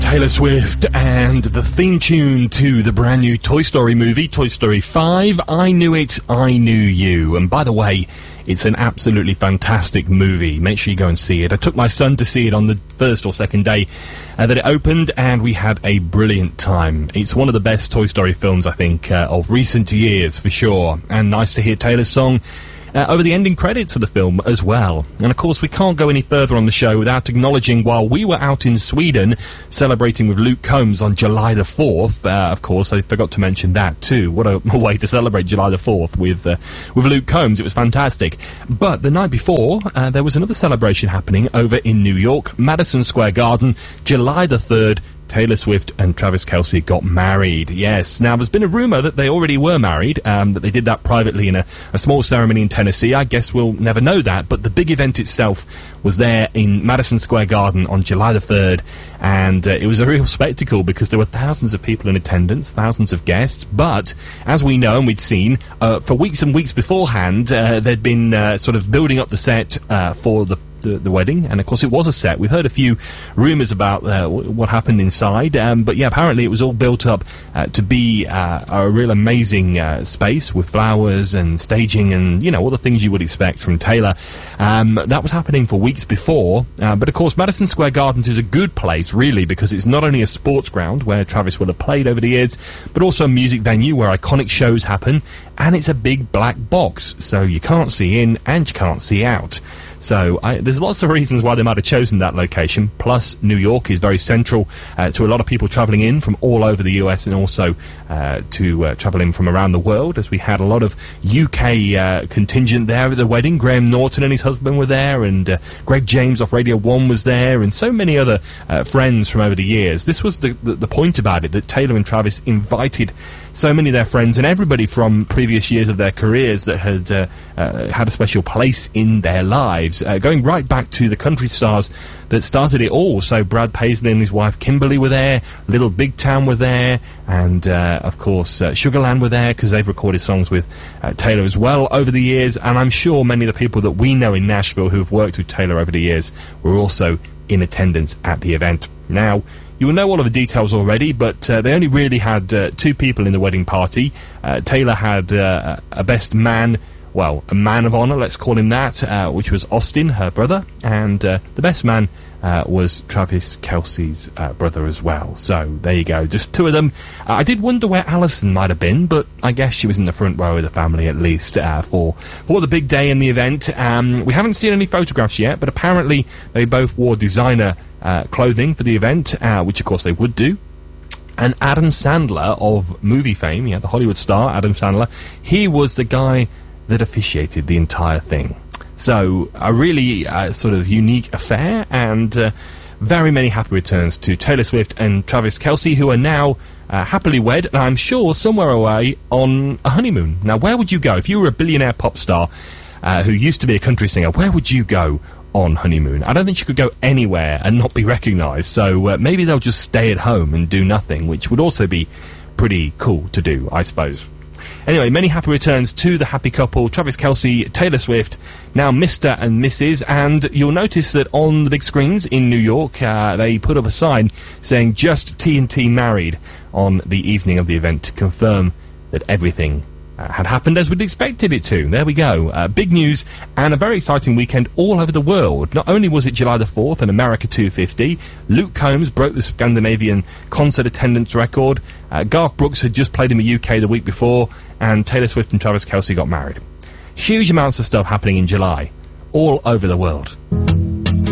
Taylor Swift and the theme tune to the brand new Toy Story movie, Toy Story 5, I Knew It, I Knew You. And by the way, it's an absolutely fantastic movie. Make sure you go and see it. I took my son to see it on the first or second day that it opened, and we had a brilliant time. It's one of the best Toy Story films, I think, of recent years, for sure. And nice to hear Taylor's song over the ending credits of the film as well. And of course we can't go any further on the show without acknowledging, while we were out in Sweden celebrating with Luke Combs on July the 4th, of course I forgot to mention that too. What a way to celebrate July the 4th with Luke Combs. It was fantastic. But the night before there was another celebration happening over in New York, Madison Square Garden, July the 3rd. Taylor Swift and Travis Kelce got married. Yes. Now, there's been a rumour that they already were married, that they did that privately in a small ceremony in Tennessee. I guess we'll never know that, but the big event itself was there in Madison Square Garden on July the 3rd, and it was a real spectacle because there were thousands of people in attendance, thousands of guests, but as we know and we'd seen, for weeks and weeks beforehand, they'd been sort of building up the set for the wedding, and of course it was a set. We've heard a few rumours about what happened inside, but yeah, apparently it was all built up to be a real amazing space with flowers and staging and, you know, all the things you would expect from Taylor. That was happening for weeks before, but of course Madison Square Gardens is a good place, really, because it's not only a sports ground where Travis will have played over the years, but also a music venue where iconic shows happen, and it's a big black box, so you can't see in and you can't see out. So there's lots of reasons why they might have chosen that location. Plus, New York is very central to a lot of people travelling in from all over the US, and also to travel in from around the world, as we had a lot of UK contingent there at the wedding. Graham Norton and his husband were there, and Greg James off Radio 1 was there, and so many other friends from over the years. This was the point about it, that Taylor and Travis invited so many of their friends and everybody from previous years of their careers that had had a special place in their lives, going right back to the country stars that started it all. So Brad Paisley and his wife Kimberly were there, Little Big Town were there, and of course Sugarland were there, because they've recorded songs with Taylor as well over the years. And I'm sure many of the people that we know in Nashville who've worked with Taylor over the years were also in attendance at the event. Now, you will know all of the details already, but they only really had two people in the wedding party. Taylor had a best man, well, a man of honour, let's call him that, which was Austin, her brother, and the best man was Travis Kelce's brother as well. So there you go, just two of them. I did wonder where Alison might have been, but I guess she was in the front row of the family at least for the big day in the event. We haven't seen any photographs yet, but apparently they both wore designer clothing for the event, which of course they would do. And Adam Sandler of movie fame, yeah, the Hollywood star Adam Sandler, he was the guy that officiated the entire thing. So a really sort of unique affair, and very many happy returns to Taylor Swift and Travis Kelce, who are now happily wed, and I'm sure somewhere away on a honeymoon. Now, where would you go if you were a billionaire pop star who used to be a country singer? Where would you go on honeymoon? I don't think you could go anywhere and not be recognised, so maybe they'll just stay at home and do nothing, which would also be pretty cool to do, I suppose. Anyway, many happy returns to the happy couple, Travis Kelce, Taylor Swift, now Mr. and Mrs. And you'll notice that on the big screens in New York, they put up a sign saying "Just TNT Married" on the evening of the event to confirm that everything had happened as we'd expected it to. There we go. Big news and a very exciting weekend all over the world. Not only was it July the 4th and America 250, Luke Combs broke the Scandinavian concert attendance record, Garth Brooks had just played in the UK the week before, and Taylor Swift and Travis Kelce got married. Huge amounts of stuff happening in July all over the world.